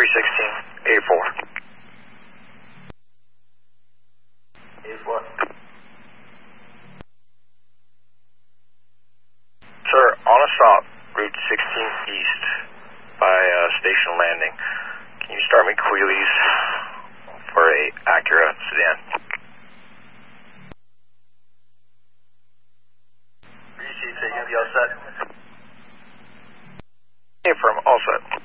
316, A4. A4. Sir, on assault, Route 16 East by Station Landing. Can you start me Queelies for a Acura sedan? Received, so you're going to be all set? Affirm, all set.